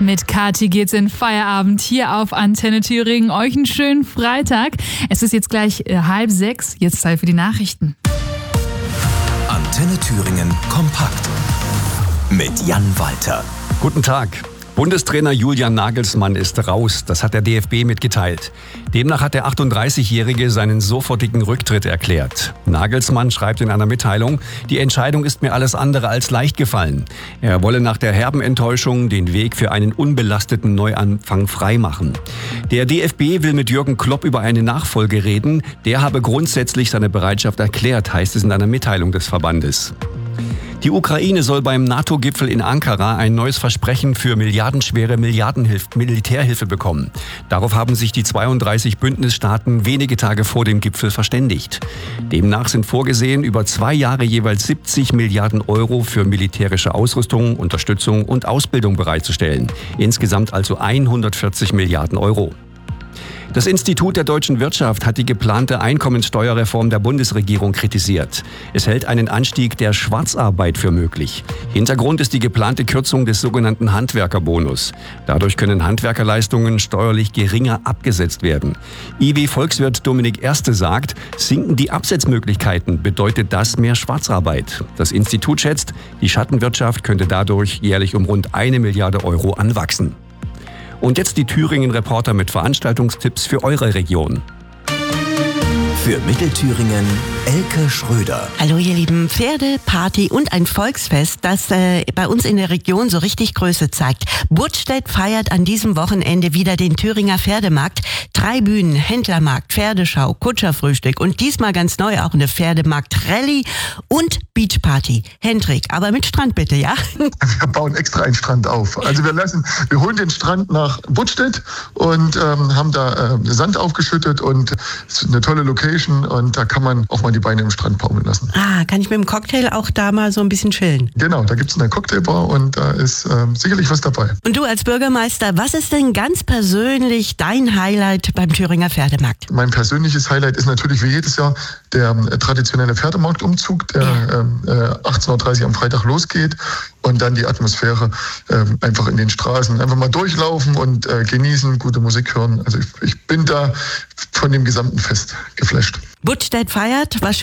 Mit Kathi geht's in Feierabend hier auf Antenne Thüringen. Euch einen schönen Freitag. Es ist jetzt gleich 5:30. Jetzt Zeit für die Nachrichten. Antenne Thüringen kompakt mit Jan Walter. Guten Tag. Bundestrainer Julian Nagelsmann ist raus. Das hat der DFB mitgeteilt. Demnach hat der 38-Jährige seinen sofortigen Rücktritt erklärt. Nagelsmann schreibt in einer Mitteilung, die Entscheidung ist mir alles andere als leicht gefallen. Er wolle nach der herben Enttäuschung den Weg für einen unbelasteten Neuanfang freimachen. Der DFB will mit Jürgen Klopp über eine Nachfolge reden. Der habe grundsätzlich seine Bereitschaft erklärt, heißt es in einer Mitteilung des Verbandes. Die Ukraine soll beim NATO-Gipfel in Ankara ein neues Versprechen für milliardenschwere Militärhilfe bekommen. Darauf haben sich die 32 Bündnisstaaten wenige Tage vor dem Gipfel verständigt. Demnach sind vorgesehen, über 2 Jahre jeweils 70 Milliarden Euro für militärische Ausrüstung, Unterstützung und Ausbildung bereitzustellen. Insgesamt also 140 Milliarden Euro. Das Institut der deutschen Wirtschaft hat die geplante Einkommensteuerreform der Bundesregierung kritisiert. Es hält einen Anstieg der Schwarzarbeit für möglich. Hintergrund ist die geplante Kürzung des sogenannten Handwerkerbonus. Dadurch können Handwerkerleistungen steuerlich geringer abgesetzt werden. IW-Volkswirt Dominik Erste sagt, sinken die Absetzmöglichkeiten, bedeutet das mehr Schwarzarbeit. Das Institut schätzt, die Schattenwirtschaft könnte dadurch jährlich um rund 1 Milliarde Euro anwachsen. Und jetzt die Thüringen-Reporter mit Veranstaltungstipps für eure Region. Für Mittelthüringen Elke Schröder. Hallo ihr Lieben, Pferde, Party und ein Volksfest, das bei uns in der Region so richtig Größe zeigt. Budstedt feiert an diesem Wochenende wieder den Thüringer Pferdemarkt. 3 Bühnen, Händlermarkt, Pferdeschau, Kutscherfrühstück und diesmal ganz neu auch eine Pferdemarkt-Rallye und Beachparty. Hendrik, aber mit Strand bitte, ja? Wir bauen extra einen Strand auf. Also wir holen den Strand nach Budstedt und haben da Sand aufgeschüttet und es ist eine tolle Location und da kann man auch mal die Beine im Strand baumeln lassen. Ah, kann ich mit dem Cocktail auch da mal so ein bisschen chillen? Genau, da gibt es eine Cocktailbar und da ist sicherlich was dabei. Und du als Bürgermeister, was ist denn ganz persönlich dein Highlight beim Thüringer Pferdemarkt? Mein persönliches Highlight ist natürlich wie jedes Jahr der traditionelle Pferdemarktumzug, der 18:30 Uhr am Freitag losgeht und dann die Atmosphäre einfach in den Straßen. Einfach mal durchlaufen und genießen, gute Musik hören. Also ich bin da von dem gesamten Fest geflasht. Budstedt feiert, was